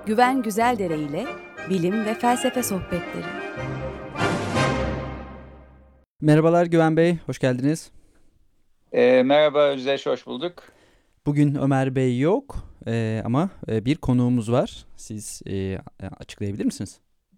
Güven Güzeldere ile bilim ve felsefe sohbetleri. Merhabalar Güven Bey, hoş geldiniz. Merhaba Özdeş, hoş bulduk. Bugün Ömer Bey yok ama bir konuğumuz var. Siz açıklayabilir misiniz?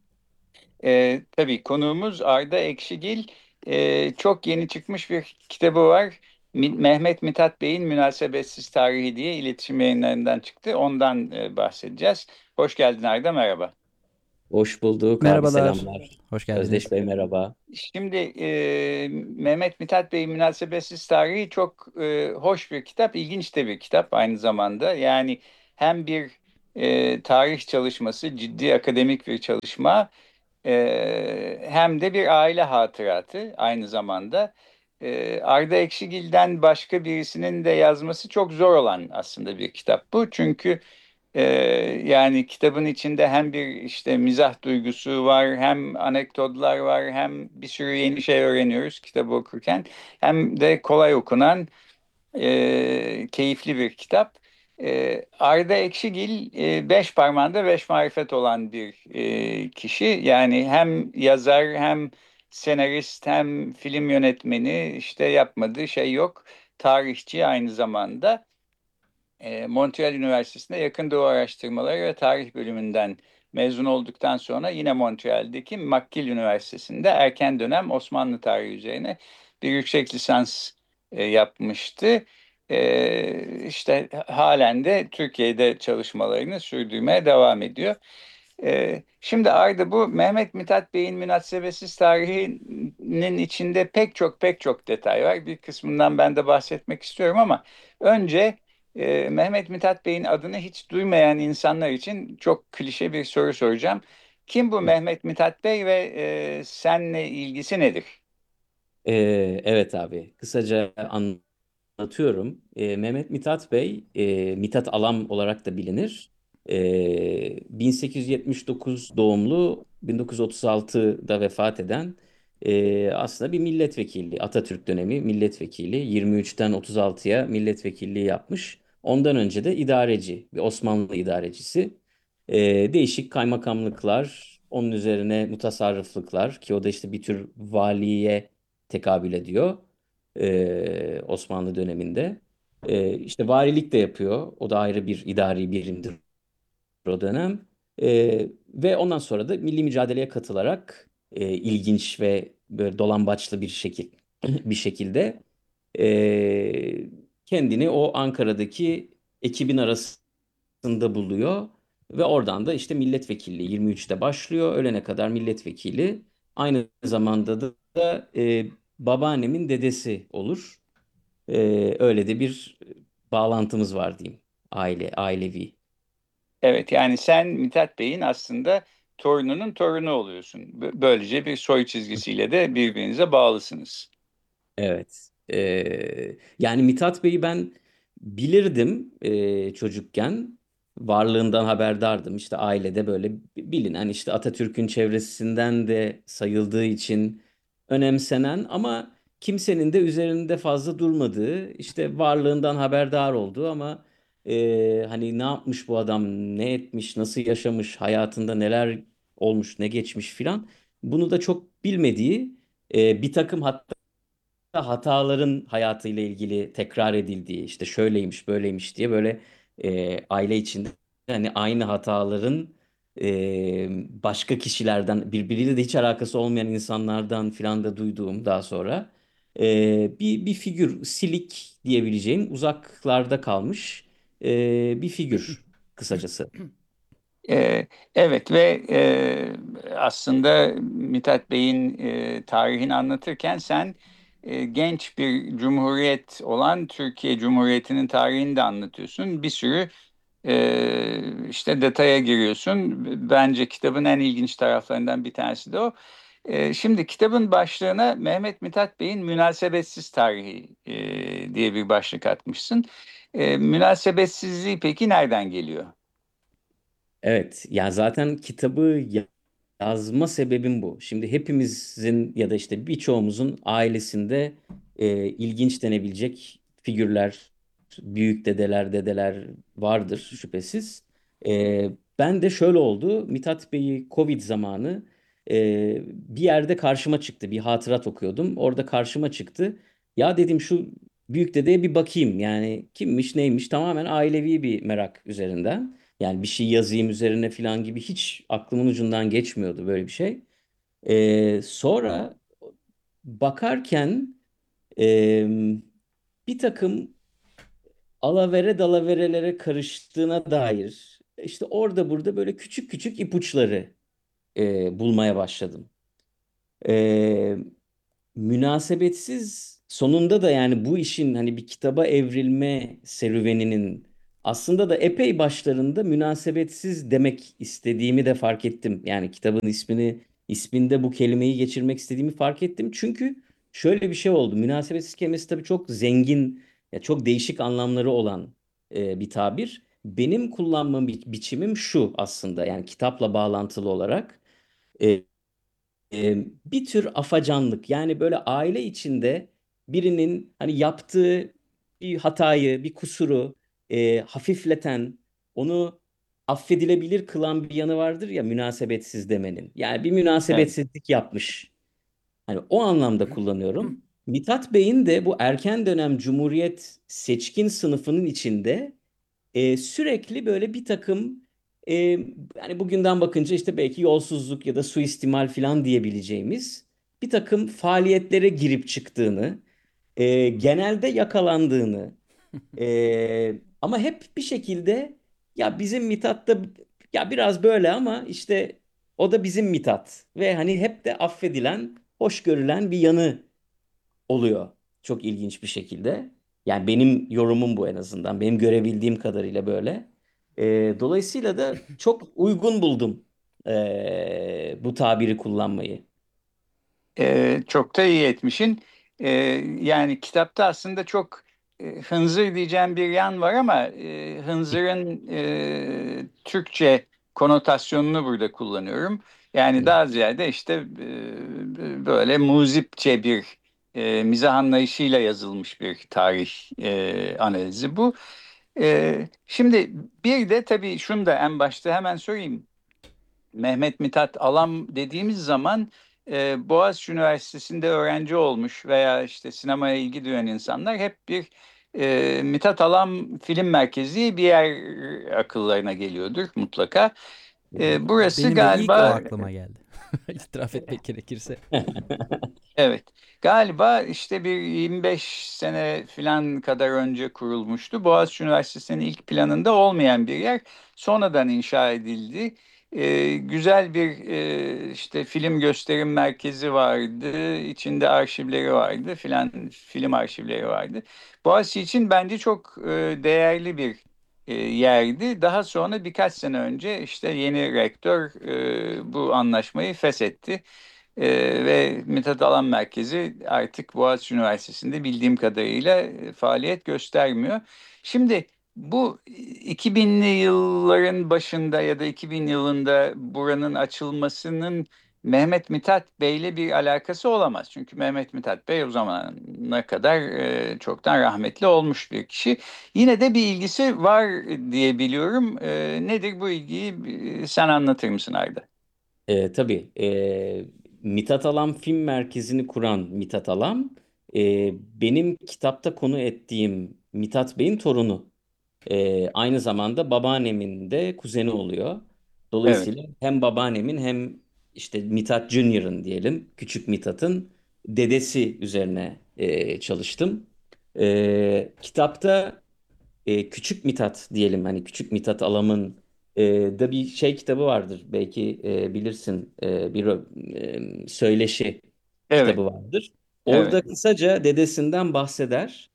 Tabii konuğumuz Arda Ekşigil. Çok yeni çıkmış bir kitabı var. Mehmet Mithat Bey'in Münasebetsiz Tarihi diye iletişim yayınlarından çıktı. Ondan bahsedeceğiz. Hoş geldin Arda, merhaba. Hoş bulduk abi, Merhabalar, selamlar. hoş geldiniz. Özdeş Bey merhaba. Şimdi Mehmet Mithat Bey'in Münasebetsiz Tarihi çok hoş bir kitap, ilginç de bir kitap aynı zamanda. Yani hem bir tarih çalışması, ciddi akademik bir çalışma. Hem de bir aile hatıratı aynı zamanda. Arda Ekşigil'den başka birisinin de yazması çok zor olan aslında bir kitap bu. Çünkü e, yani kitabın içinde hem bir işte mizah duygusu var, hem anekdotlar var, hem bir sürü yeni şey öğreniyoruz kitabı okurken. Hem de kolay okunan keyifli bir kitap. Arda Ekşigil beş parmağında beş marifet olan bir kişi. Yani hem yazar hem senarist hem film yönetmeni işte yapmadığı şey yok. Tarihçi aynı zamanda. Montreal Üniversitesi'nde Yakın Doğu Araştırmaları ve Tarih bölümünden mezun olduktan sonra yine Montreal'deki McGill Üniversitesi'nde erken dönem Osmanlı tarihi üzerine bir yüksek lisans yapmıştı. İşte halen de Türkiye'de çalışmalarını sürdürmeye devam ediyor. Şimdi Arda, bu Mehmet Mithat Bey'in münasebetsiz tarihinin içinde pek çok detay var. Bir kısmından ben de bahsetmek istiyorum ama önce Mehmet Mithat Bey'in adını hiç duymayan insanlar için çok klişe bir soru soracağım. Kim bu Mehmet Mithat Bey ve senle ilgisi nedir? Evet abi, kısaca anlatıyorum. Mehmet Mithat Bey, Mithat Alam olarak da bilinir. 1879 doğumlu, 1936'da vefat eden aslında bir milletvekili. Atatürk dönemi milletvekili. 23'ten 36'ya milletvekilliği yapmış. Ondan önce de idareci, bir Osmanlı idarecisi. Değişik kaymakamlıklar, onun üzerine mutasarrıflıklar ki o da işte bir tür valiye tekabül ediyor Osmanlı döneminde. İşte varilik de yapıyor. O da ayrı bir idari birimdir o dönem. Ve ondan sonra da milli mücadeleye katılarak ilginç ve böyle dolambaçlı bir bir şekilde e, kendini o Ankara'daki ekibin arasında buluyor ve oradan da işte milletvekilliği 23'te başlıyor. Ölene kadar milletvekili. Aynı zamanda da babaannemin dedesi olur. Öyle de bir bağlantımız var diyeyim. Ailevi. Evet, yani sen Mithat Bey'in aslında torununun torunu oluyorsun. Böylece bir soy çizgisiyle de birbirinize bağlısınız. Evet. Yani Mithat Bey'i ben bilirdim çocukken. Varlığından haberdardım. İşte ailede böyle bilinen, işte Atatürk'ün çevresinden de sayıldığı için önemsenen ama kimsenin de üzerinde fazla durmadığı, işte varlığından haberdar olduğu ama hani ne yapmış bu adam, ne etmiş, nasıl yaşamış, hayatında neler olmuş, ne geçmiş filan, bunu da çok bilmediği, bir takım hataların hayatıyla ilgili tekrar edildiği, işte şöyleymiş böyleymiş diye böyle aile içinde hani aynı hataların başka kişilerden, birbiriyle de hiç alakası olmayan insanlardan filan da duyduğum, daha sonra bir figür, silik diyebileceğim, uzaklarda kalmış bir figür kısacası. Evet ve aslında Mithat Bey'in tarihini anlatırken sen genç bir cumhuriyet olan Türkiye Cumhuriyeti'nin tarihini de anlatıyorsun. Bir sürü işte detaya giriyorsun. Bence kitabın en ilginç taraflarından bir tanesi de o. Şimdi kitabın başlığına Mehmet Mithat Bey'in Münasebetsiz Tarihi diye bir başlık atmışsın. Münasebetsizliği peki nereden geliyor? Evet, ya zaten kitabı yazma sebebim bu. Şimdi hepimizin ya da işte birçoğumuzun ailesinde ilginç denebilecek figürler, büyük dedeler, dedeler vardır şüphesiz. Ben de şöyle oldu. Mithat Bey'i Covid zamanı bir yerde karşıma çıktı. Bir hatırat okuyordum. Orada karşıma çıktı. Ya dedim şu büyük dedeye bir bakayım. Yani kimmiş neymiş, tamamen ailevi bir merak üzerinden. Yani bir şey yazayım üzerine falan gibi hiç aklımın ucundan geçmiyordu böyle bir şey. Sonra bakarken e, bir takım alavere dalaverelere karıştığına dair işte orada burada böyle küçük küçük ipuçları bulmaya başladım. E, Münasebetsiz sonunda da yani bu işin hani bir kitaba evrilme serüveninin aslında da epey başlarında münasebetsiz demek istediğimi de fark ettim. Yani kitabın isminde bu kelimeyi geçirmek istediğimi fark ettim. Çünkü şöyle bir şey oldu. Münasebetsiz kelimesi tabii çok zengin, ya çok değişik anlamları olan bir tabir. Benim kullanma biçimim şu aslında, yani kitapla bağlantılı olarak. E, Bir tür afacanlık, yani böyle aile içinde birinin hani yaptığı bir hatayı, bir kusuru hafifleten, onu affedilebilir kılan bir yanı vardır ya münasebetsiz demenin. Yani bir Evet. münasebetsizlik yapmış. Hani o anlamda kullanıyorum. Mithat Bey'in de bu erken dönem Cumhuriyet seçkin sınıfının içinde sürekli böyle bir takım e, yani bugünden bakınca işte belki yolsuzluk ya da suistimal falan diyebileceğimiz bir takım faaliyetlere girip çıktığını, genelde yakalandığını, ama hep bir şekilde ya bizim Mithat da ya biraz böyle ama işte o da bizim Mithat ve hani hep de affedilen, hoş görülen bir yanı oluyor. Çok ilginç bir şekilde. Yani benim yorumum bu en azından. Benim görebildiğim kadarıyla böyle. Dolayısıyla da çok uygun buldum bu tabiri kullanmayı. Çok da iyi etmişin. Ee, Yani kitapta aslında çok hınzır diyeceğim bir yan var ama hınzırın Türkçe konotasyonunu burada kullanıyorum. Yani Evet. daha ziyade işte böyle muzipçe bir mizah anlayışıyla yazılmış bir tarih analizi bu. Şimdi bir de tabii şunu da en başta hemen söyleyeyim. Mehmet Mithat Alam dediğimiz zaman Boğaziçi Üniversitesi'nde öğrenci olmuş veya işte sinemaya ilgi duyan insanlar hep bir Mithat Alam Film Merkezi bir yer akıllarına geliyordur mutlaka. Burası Benim de ilk o galiba aklıma geldi. İtiraf etmek gerekirse. evet. Galiba işte bir 25 sene falan kadar önce kurulmuştu. Boğaziçi Üniversitesi'nin ilk planında olmayan bir yer. Sonradan inşa edildi. Güzel bir işte film gösterim merkezi vardı. İçinde arşivleri vardı filan, film arşivleri vardı. Boğaziçi için bence çok değerli bir yerdi. Daha sonra birkaç sene önce işte yeni rektör bu anlaşmayı feshetti. Ve Mithat Alan Merkezi artık Boğaziçi Üniversitesi'nde bildiğim kadarıyla faaliyet göstermiyor. Şimdi bu 2000'li yılların başında ya da 2000 yılında buranın açılmasının Mehmet Mithat Bey'le bir alakası olamaz. Çünkü Mehmet Mithat Bey o zamana kadar çoktan rahmetli olmuş bir kişi. Yine de bir ilgisi var diye biliyorum. Nedir bu ilgiyi sen anlatır mısın Arda? Tabii. Mithat Alam Film Merkezi'ni kuran Mithat Alam, benim kitapta konu ettiğim Mithat Bey'in torunu. Aynı zamanda babaannemin de kuzeni oluyor. Evet, Dolayısıyla hem babaannemin hem işte Mithat Junior'ın diyelim, küçük Mithat'ın dedesi üzerine çalıştım. Kitapta Küçük Mithat diyelim, hani Küçük Mithat Alam'ın da bir şey kitabı vardır. Belki bilirsin, bir söyleşi evet, kitabı vardır. evet. Orada kısaca dedesinden bahseder.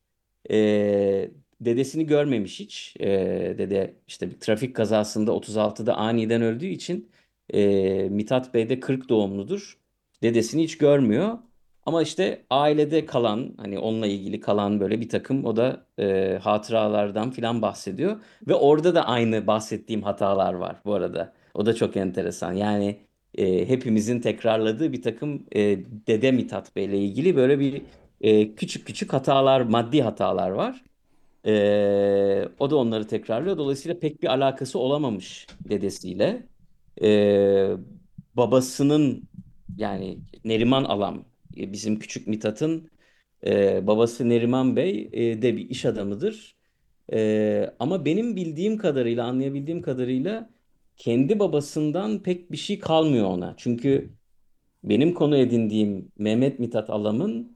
Dedesini görmemiş hiç. Dede işte bir trafik kazasında 36'da aniden öldüğü için Mithat Bey de 40 doğumludur. Dedesini hiç görmüyor. Ama işte ailede kalan, hani onunla ilgili kalan böyle bir takım o da hatıralardan filan bahsediyor. Ve orada da aynı bahsettiğim hatalar var bu arada. O da çok enteresan. Yani hepimizin tekrarladığı bir takım Dede Mithat Bey'le ilgili böyle bir küçük küçük hatalar, maddi hatalar var. O da onları tekrarlıyor. Dolayısıyla pek bir alakası olamamış dedesiyle. Ee, Babasının, yani Neriman Alam, bizim küçük Mithat'ın babası Neriman Bey de bir iş adamıdır. Ama benim bildiğim kadarıyla, anlayabildiğim kadarıyla kendi babasından pek bir şey kalmıyor ona. Çünkü benim konu edindiğim Mehmet Mithat Alam'ın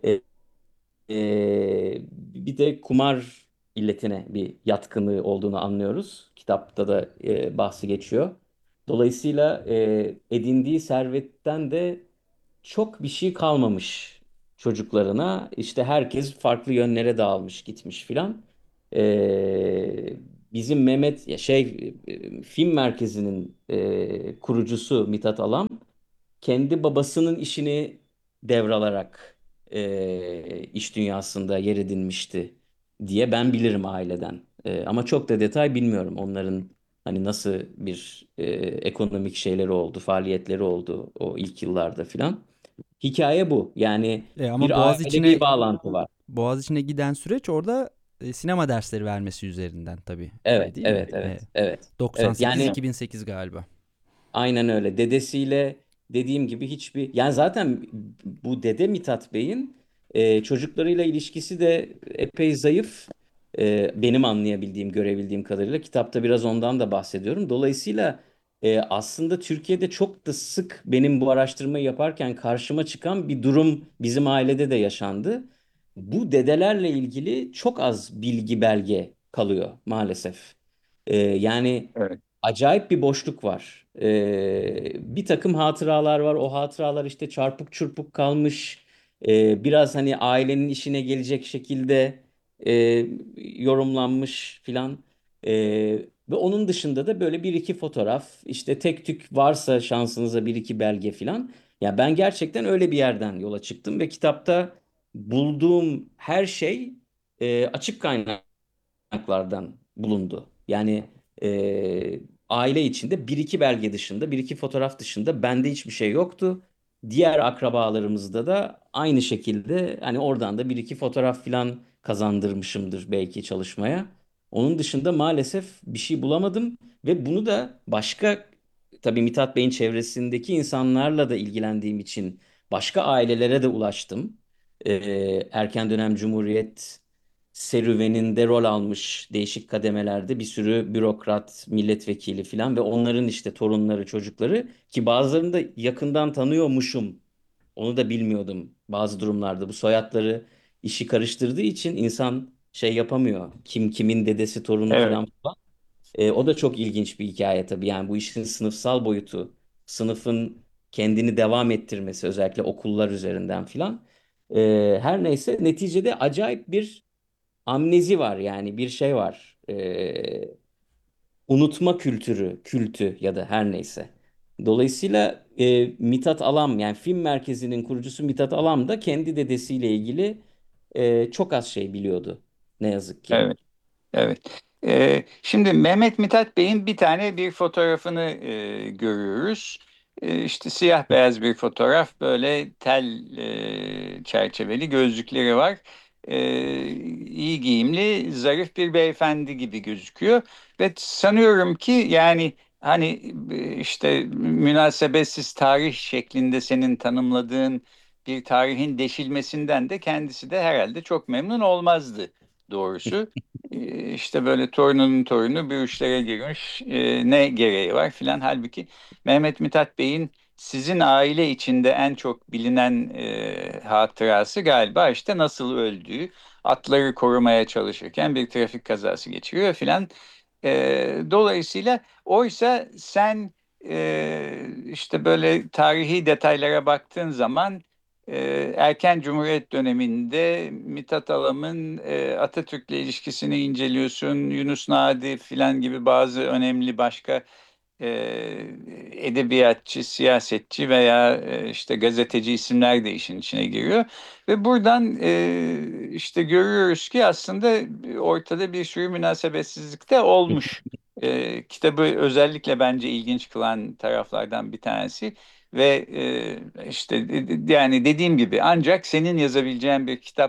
bir de kumar illetine bir yatkınlığı olduğunu anlıyoruz. Kitapta da bahsi geçiyor. Dolayısıyla edindiği servetten de çok bir şey kalmamış çocuklarına. İşte herkes farklı yönlere dağılmış, gitmiş filan. Bizim Mehmet film merkezinin kurucusu Mithat Alam kendi babasının işini devralarak iş dünyasında yer edinmişti diye ben bilirim aileden. Ama çok da detay bilmiyorum onların hani nasıl bir ekonomik şeyleri oldu, faaliyetleri oldu o ilk yıllarda filan. Hikaye bu. Yani Ama bir ailevi bağlantı var. Boğaziçi'ne giden süreç orada sinema dersleri vermesi üzerinden tabii. Evet, Değil mi? evet, evet, evet. Evet, yani 98-2008 galiba. aynen öyle. Dedesiyle dediğim gibi hiçbir... Yani zaten bu dede Mithat Bey'in çocuklarıyla ilişkisi de epey zayıf. Benim anlayabildiğim, görebildiğim kadarıyla. Kitapta biraz ondan da bahsediyorum. Dolayısıyla aslında Türkiye'de çok da sık benim bu araştırmayı yaparken karşıma çıkan bir durum bizim ailede de yaşandı. Bu dedelerle ilgili çok az bilgi belge kalıyor maalesef. Yani Evet. acayip bir boşluk var. Bir takım hatıralar var. O hatıralar işte çarpık çırpık kalmış. Biraz hani ailenin işine gelecek şekilde e, yorumlanmış filan. Ve onun dışında da böyle bir iki fotoğraf, işte tek tük varsa şansınıza bir iki belge filan. Ya ben gerçekten öyle bir yerden yola çıktım ve kitapta bulduğum her şey açık kaynaklardan bulundu. Yani aile içinde bir iki belge dışında, bir iki fotoğraf dışında bende hiçbir şey yoktu. Diğer akrabalarımızda da aynı şekilde hani oradan da bir iki fotoğraf falan kazandırmışımdır belki çalışmaya. Onun dışında maalesef bir şey bulamadım ve bunu da başka, tabii Mithat Bey'in çevresindeki insanlarla da ilgilendiğim için başka ailelere de ulaştım. Erken dönem Cumhuriyet serüveninde rol almış değişik kademelerde bir sürü bürokrat, milletvekili filan ve onların işte torunları, çocukları, ki bazılarını da yakından tanıyormuşum. Onu da bilmiyordum bazı durumlarda. Bu soyadları işi karıştırdığı için insan şey yapamıyor. Kim kimin dedesi, torunu Evet. filan falan. O da çok ilginç bir hikaye tabii. Yani bu işin sınıfsal boyutu, sınıfın kendini devam ettirmesi özellikle okullar üzerinden filan. Her neyse, neticede acayip bir amnezi var, yani bir şey var. Unutma kültü ya da her neyse. Dolayısıyla Mithat Alam, yani film merkezinin kurucusu Mithat Alam da kendi dedesiyle ilgili çok az şey biliyordu. Ne yazık ki. Evet. Evet. Şimdi Mehmet Mithat Bey'in bir fotoğrafını görüyoruz. İşte siyah beyaz bir fotoğraf, böyle tel çerçeveli gözlükleri var. İyi giyimli, zarif bir beyefendi gibi gözüküyor. Ve sanıyorum ki yani hani işte münasebetsiz tarih şeklinde senin tanımladığın bir tarihin deşilmesinden de kendisi de herhalde çok memnun olmazdı doğrusu. İşte böyle torunun torunu bir işlere girmiş, ne gereği var filan. Halbuki Mehmet Mithat Bey'in sizin aile içinde en çok bilinen hatırası galiba işte nasıl öldüğü, atları korumaya çalışırken bir trafik kazası geçiriyor filan. Dolayısıyla oysa sen işte böyle tarihi detaylara baktığın zaman erken Cumhuriyet döneminde Mithat Alam'ın Atatürk'le ilişkisini inceliyorsun. Yunus Nadi filan gibi bazı önemli başka e, edebiyatçı, siyasetçi veya işte gazeteci isimler de işin içine giriyor. Ve buradan işte görüyoruz ki aslında ortada bir sürü münasebetsizlik de olmuş. Kitabı özellikle bence ilginç kılan taraflardan bir tanesi. Ve işte yani dediğim gibi ancak senin yazabileceğin bir kitap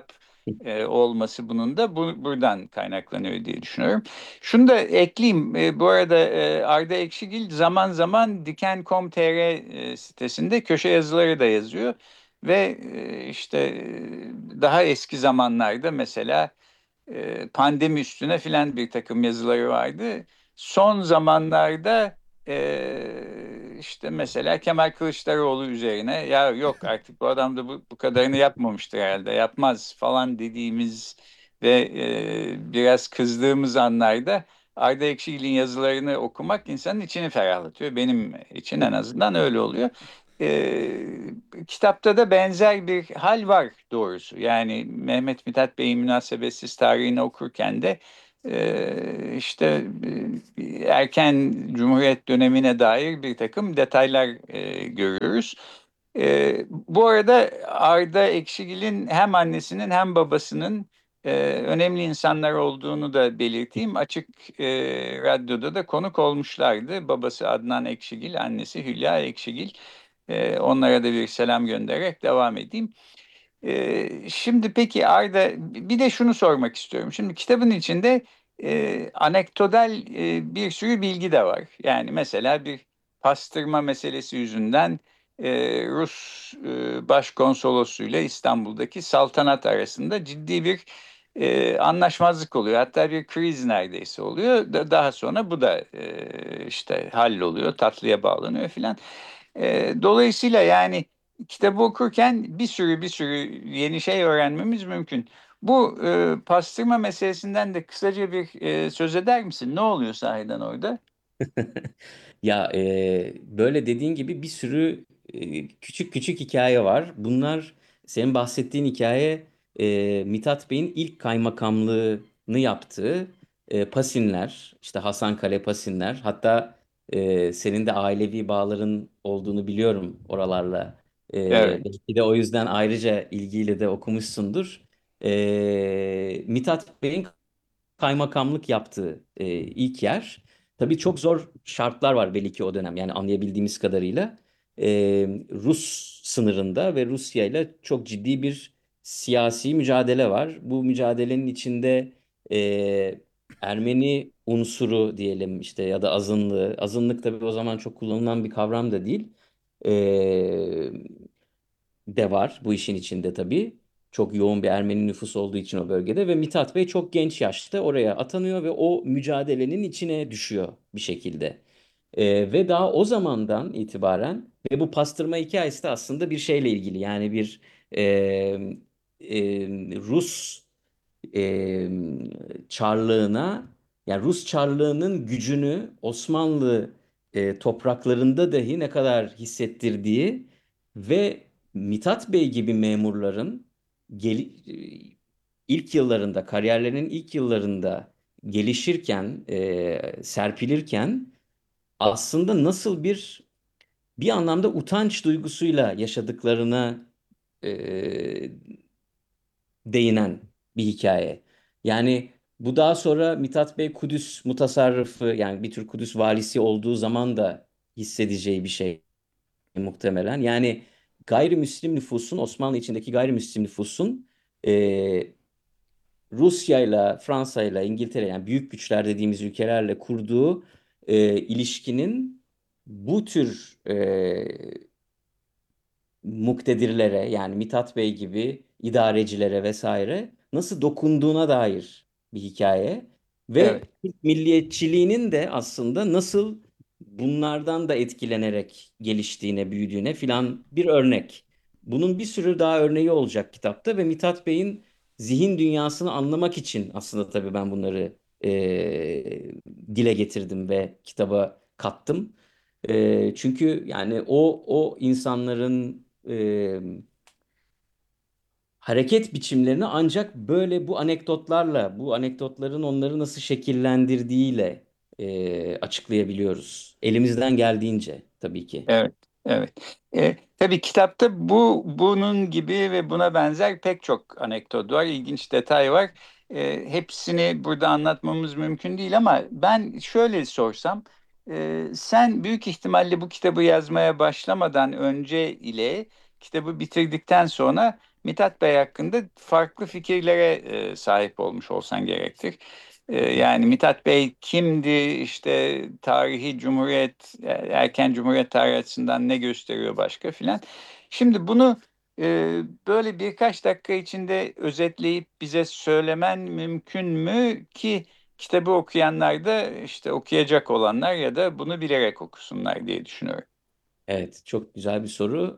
olması bunun da buradan kaynaklanıyor diye düşünüyorum. Şunu da ekleyeyim. Bu arada Arda Ekşigil zaman zaman Diken.com.tr sitesinde köşe yazıları da yazıyor. Ve işte daha eski zamanlarda mesela pandemi üstüne filan bir takım yazıları vardı. Son zamanlarda işte mesela Kemal Kılıçdaroğlu üzerine ya yok artık bu adam da bu kadarını yapmamıştır herhalde yapmaz falan dediğimiz ve biraz kızdığımız anlarda Arda Ekşigil'in yazılarını okumak insanın içini ferahlatıyor. Benim için en azından öyle oluyor. Kitapta da benzer bir hal var doğrusu. Yani Mehmet Mithat Bey'in Münasebetsiz tarihini okurken de işte erken Cumhuriyet dönemine dair bir takım detaylar görüyoruz. Bu arada Arda Ekşigil'in hem annesinin hem babasının önemli insanlar olduğunu da belirteyim. Açık Radyo'da da konuk olmuşlardı. Babası Adnan Ekşigil, annesi Hülya Ekşigil. Onlara da bir selam göndererek devam edeyim. Şimdi peki Arda bir de şunu sormak istiyorum. Şimdi kitabın içinde anekdotal bir sürü bilgi de var. Yani mesela bir pastırma meselesi yüzünden Rus başkonsolosluğuyla İstanbul'daki saltanat arasında ciddi bir anlaşmazlık oluyor. Hatta bir kriz neredeyse oluyor. Daha sonra bu da işte halloluyor, tatlıya bağlanıyor filan. Dolayısıyla yani kitabı okurken bir sürü yeni şey öğrenmemiz mümkün. Bu pastırma meselesinden de kısaca bir söz eder misin? Ne oluyor sahiden orada? Ya böyle dediğin gibi bir sürü küçük küçük hikaye var. Bunlar senin bahsettiğin hikaye Mithat Bey'in ilk kaymakamlığını yaptığı Pasinler, işte Hasankale Pasinler. Hatta senin de ailevi bağların olduğunu biliyorum oralarla. Evet, Belki de o yüzden ayrıca ilgiyle de okumuşsundur. Mithat Bey'in kaymakamlık yaptığı ilk yer. Tabii çok zor şartlar var belli ki o dönem yani anlayabildiğimiz kadarıyla. E, Rus sınırında ve Rusya ile çok ciddi bir siyasi mücadele var. Bu mücadelenin içinde e, Ermeni unsuru diyelim işte ya da azınlığı. Azınlık tabii o zaman çok kullanılan bir kavram da değil. E, de var bu işin içinde tabii. Çok yoğun bir Ermeni nüfus olduğu için o bölgede ve Mithat Bey çok genç yaşta oraya atanıyor ve o mücadelenin içine düşüyor bir şekilde. Ve daha o zamandan itibaren ve bu pastırma hikayesi de aslında bir şeyle ilgili yani bir e, Rus e, Çarlığına yani Rus Çarlığının gücünü Osmanlı topraklarında dahi ne kadar hissettirdiği ve Mithat Bey gibi memurların ilk yıllarında kariyerlerinin ilk yıllarında gelişirken serpilirken aslında nasıl bir anlamda utanç duygusuyla yaşadıklarına e, değinen bir hikaye. Yani bu daha sonra Mithat Bey Kudüs mutasarrıfı yani bir tür Kudüs valisi olduğu zaman da hissedeceği bir şey muhtemelen. Yani gayrimüslim nüfusun Osmanlı içindeki gayrimüslim nüfusun e, Rusya'yla, Fransa'yla, İngiltere yani büyük güçler dediğimiz ülkelerle kurduğu ilişkinin bu tür muktedirlere yani Mithat Bey gibi idarecilere vesaire nasıl dokunduğuna dair bir hikaye ve evet. Türk milliyetçiliğinin de aslında nasıl bunlardan da etkilenerek geliştiğine, büyüdüğüne filan bir örnek. Bunun bir sürü daha örneği olacak kitapta ve Mithat Bey'in zihin dünyasını anlamak için aslında tabii ben bunları dile getirdim ve kitaba kattım. Çünkü yani o insanların hareket biçimlerini ancak böyle bu anekdotlarla, bu anekdotların onları nasıl şekillendirdiğiyle açıklayabiliyoruz. Elimizden geldiğince tabii ki. Evet, evet. Tabii kitapta bunun gibi ve buna benzer pek çok anekdot var, ilginç detay var. Hepsini burada anlatmamız mümkün değil ama ben şöyle sorsam, sen büyük ihtimalle bu kitabı yazmaya başlamadan önce ile kitabı bitirdikten sonra Mithat Bey hakkında farklı fikirlere sahip olmuş olsan gerektir. Yani Mithat Bey kimdi, işte tarihi Cumhuriyet, erken Cumhuriyet tarihi açısından ne gösteriyor başka filan. Şimdi bunu böyle birkaç dakika içinde özetleyip bize söylemen mümkün mü ki kitabı okuyanlar da işte okuyacak olanlar ya da bunu bilerek okusunlar diye düşünüyorum. Evet, çok güzel bir soru.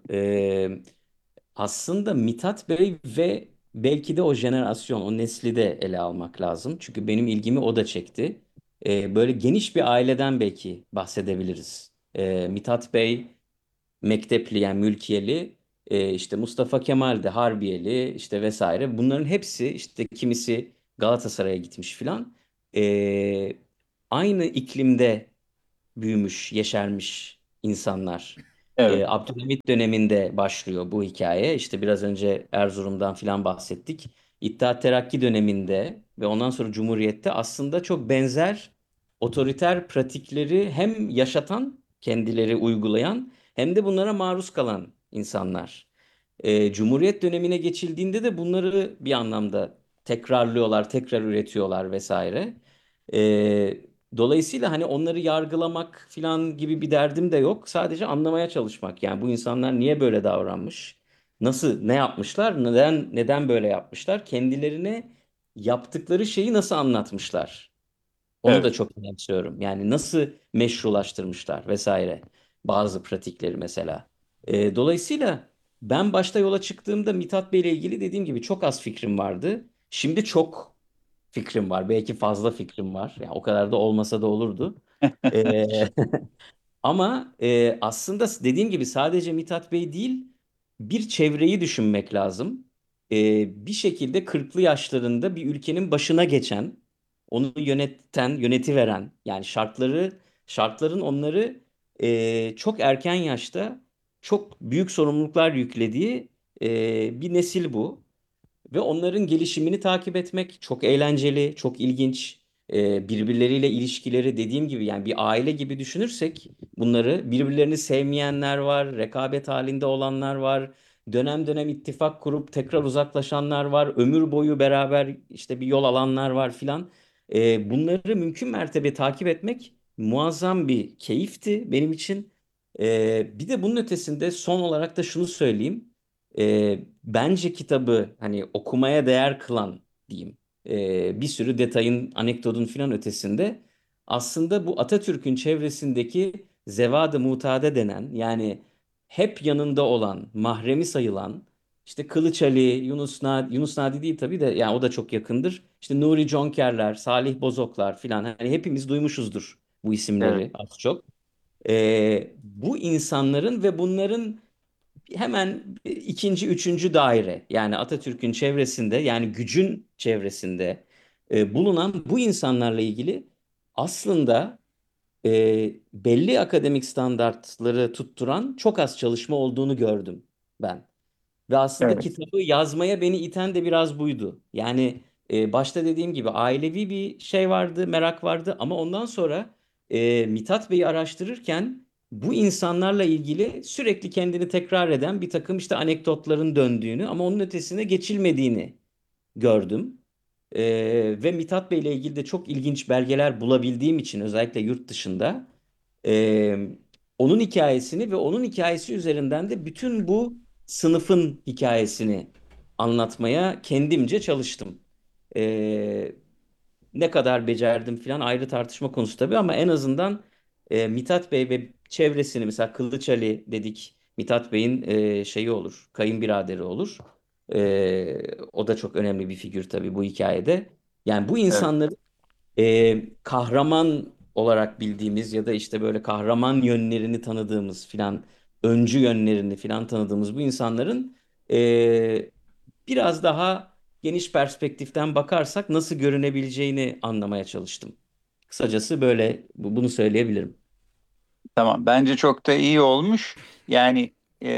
Aslında Mithat Bey ve belki de o jenerasyon, o nesli de ele almak lazım. Çünkü benim ilgimi o da çekti. Böyle geniş bir aileden belki bahsedebiliriz. Mithat Bey Mektepli, yani mülkiyeli, işte Mustafa Kemal de Harbiyeli, işte vesaire. Bunların hepsi, işte kimisi Galatasaray'a gitmiş filan. Aynı iklimde büyümüş, yeşermiş insanlar. Evet, Abdülhamit döneminde başlıyor bu hikaye. İşte biraz önce Erzurum'dan filan bahsettik. İttihat Terakki döneminde ve ondan sonra Cumhuriyet'te aslında çok benzer otoriter pratikleri hem yaşatan, kendileri uygulayan, hem de bunlara maruz kalan insanlar. Cumhuriyet dönemine geçildiğinde de bunları bir anlamda tekrarlıyorlar, tekrar üretiyorlar vesaire. E, Dolayısıyla hani onları yargılamak falan gibi bir derdim de yok. Sadece anlamaya çalışmak. Yani bu insanlar niye böyle davranmış? Nasıl, ne yapmışlar? Neden böyle yapmışlar? Kendilerine yaptıkları şeyi nasıl anlatmışlar? Onu da evet, çok önemsiyorum. Yani nasıl meşrulaştırmışlar vesaire. Bazı pratikleri mesela. Dolayısıyla ben başta yola çıktığımda Mithat Bey ile ilgili dediğim gibi çok az fikrim vardı. Şimdi çok fikrim var. Belki fazla fikrim var. Yani o kadar da olmasa da olurdu. Ee, Ama aslında dediğim gibi sadece Mithat Bey değil, bir çevreyi düşünmek lazım. Bir şekilde 40'lı yaşlarında bir ülkenin başına geçen, onu yönetiveren, yani şartların onları çok erken yaşta çok büyük sorumluluklar yüklediği bir nesil bu. Ve onların gelişimini takip etmek çok eğlenceli, çok ilginç. Birbirleriyle ilişkileri, dediğim gibi, yani bir aile gibi düşünürsek bunları, birbirlerini sevmeyenler var, rekabet halinde olanlar var, dönem dönem ittifak kurup tekrar uzaklaşanlar var, ömür boyu beraber işte bir yol alanlar var filan. Bunları mümkün mertebe takip etmek muazzam bir keyifti benim için. Bir de bunun ötesinde son olarak da şunu söyleyeyim. Bence kitabı hani okumaya değer kılan diyeyim. Bir sürü detayın, anekdotun filan ötesinde aslında bu Atatürk'ün çevresindeki zevad-ı mutade denen, yani hep yanında olan, mahremi sayılan, işte Kılıç Ali, Yunus Nadi değil tabii de, yani o da çok yakındır. İşte Nuri Conkerler, Salih Bozoklar filan, hani hepimiz duymuşuzdur bu evet, isimleri az çok. Bu insanların ve bunların hemen ikinci, üçüncü daire, yani Atatürk'ün çevresinde, yani gücün çevresinde bulunan bu insanlarla ilgili aslında belli akademik standartları tutturan çok az çalışma olduğunu gördüm ben. Ve aslında evet, kitabı yazmaya beni iten de biraz buydu. Yani başta dediğim gibi ailevi bir şey vardı, merak vardı, ama ondan sonra Mithat Bey'i araştırırken bu insanlarla ilgili sürekli kendini tekrar eden bir takım işte anekdotların döndüğünü, ama onun ötesine geçilmediğini gördüm. Ve Mithat Bey ile ilgili de çok ilginç belgeler bulabildiğim için, özellikle yurt dışında, ee, onun hikayesini ve onun hikayesi üzerinden de bütün bu sınıfın hikayesini anlatmaya kendimce çalıştım. Ee, Ne kadar becerdim falan ayrı tartışma konusu tabii, ama en azından Mithat Bey ve çevresini, mesela Kılıç Ali dedik. Mithat Bey'in şeyi olur, kayınbiraderi olur. O da çok önemli bir figür tabii bu hikayede. Yani bu evet. insanların kahraman olarak bildiğimiz ya da işte böyle kahraman yönlerini tanıdığımız filan, öncü yönlerini filan tanıdığımız bu insanların e, biraz daha geniş perspektiften bakarsak nasıl görünebileceğini anlamaya çalıştım. Kısacası böyle bunu söyleyebilirim. Tamam. Bence çok da iyi olmuş. Yani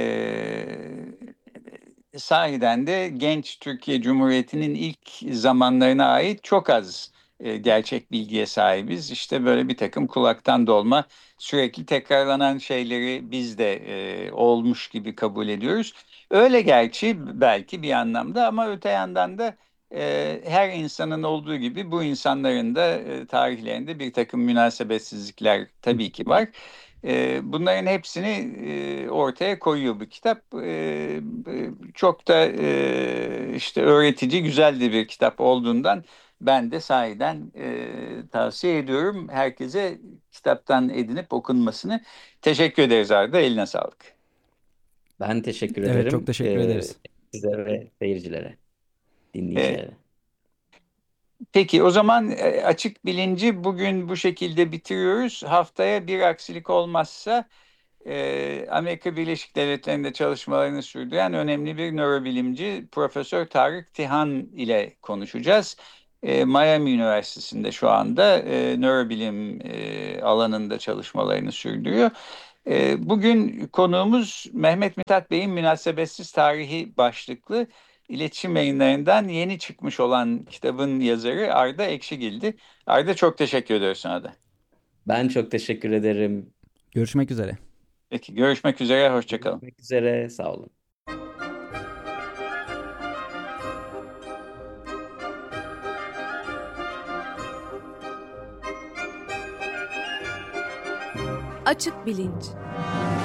sahiden de genç Türkiye Cumhuriyeti'nin ilk zamanlarına ait çok az gerçek bilgiye sahibiz. İşte böyle bir takım kulaktan dolma sürekli tekrarlanan şeyleri biz de olmuş gibi kabul ediyoruz. Öyle gerçi belki bir anlamda, ama öte yandan da her insanın olduğu gibi bu insanların da tarihlerinde bir takım münasebetsizlikler tabii ki var. Bunların hepsini ortaya koyuyor bu kitap. Çok da işte öğretici, güzel de bir kitap olduğundan ben de sahiden tavsiye ediyorum herkese kitaptan edinip okunmasını. Teşekkür ederiz Arda, eline sağlık. Ben teşekkür Evet, çok ederim teşekkür ederiz. size ve seyircilere, E, dinleyicilere. Peki o zaman açık bilinci bugün bu şekilde bitiriyoruz. Haftaya bir aksilik olmazsa Amerika Birleşik Devletleri'nde çalışmalarını sürdüren önemli bir nörobilimci Profesör Tarık Tihan ile konuşacağız. Miami Üniversitesi'nde şu anda nörobilim alanında çalışmalarını sürdürüyor. Bugün konuğumuz Mehmet Mithat Bey'in Münasebetsiz Tarihi başlıklı iletişim yayınlarından yeni çıkmış olan kitabın yazarı Arda Ekşigil'di. Arda, çok teşekkür ediyoruz sana da. Ben çok teşekkür ederim. Görüşmek üzere. Peki, görüşmek üzere, hoşça kalın. Görüşmek üzere, sağ olun. Açık bilinç.